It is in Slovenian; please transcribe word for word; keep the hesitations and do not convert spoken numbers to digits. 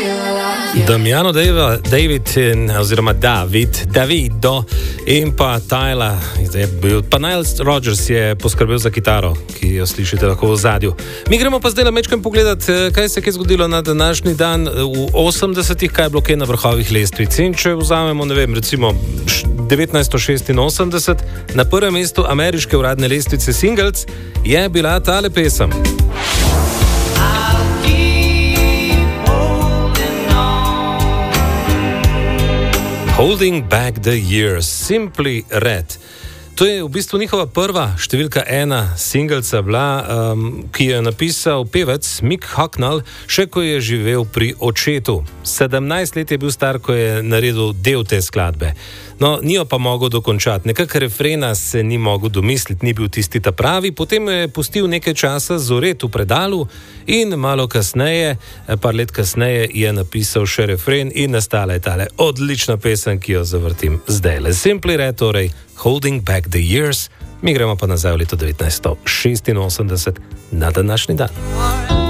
Damiano David in, oziroma David, Davido in pa Tyler, pa Nile Rodgers je poskrbel za kitaro, ki jo slišite lahko v zadju. Mi gremo pa zdaj mečkam pogledat, kaj se je zgodilo na današnji dan v osemdesetih, kaj je bilo kaj na vrhovih lestvic. In če vzamemo, ne vem, recimo devetnajststo šestinosemdeset, na prvem mestu ameriške uradne lestvice singles je bila tale pesem. Holding Back the Years, Simply Red. To je v bistvu njihova prva številka ena singelca bila, um, ki jo je napisal pevec Mick Hucknall, še ko je živel pri očetu. sedemnajst let je bil star, ko je naredil del te skladbe. No, ni jo pa mogel dokončati. Nekako refrena se ni mogel domisliti, ni bil tisti ta pravi. Potem je pustil nekaj časa zoret v predalu in malo kasneje, par let kasneje, je napisal še refren in nastala je tale odlična pesem, ki jo zavrtim zdajle. Simply Red, torej Holding Back the Years. Mi gremo pa nazaj v leto devetnajststo šestinosemdeset na današnji dan.